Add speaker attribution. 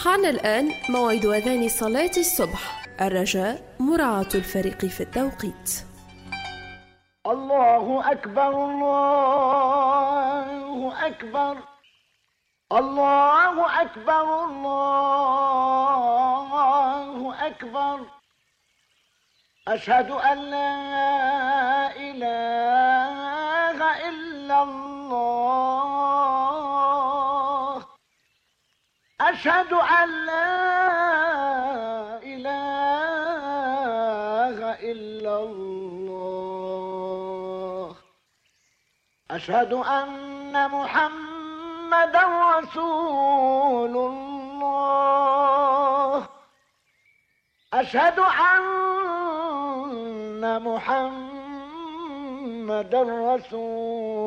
Speaker 1: حان الآن موعد أذان صلاة الصبح. الرجاء مراعاة الفريق في التوقيت.
Speaker 2: الله أكبر الله أكبر الله أكبر الله أكبر. أشهد أن لا إله إلا الله. أشهد أن لا إله إلا الله. أشهد أن محمدا رسول الله. أشهد أن محمدا رسول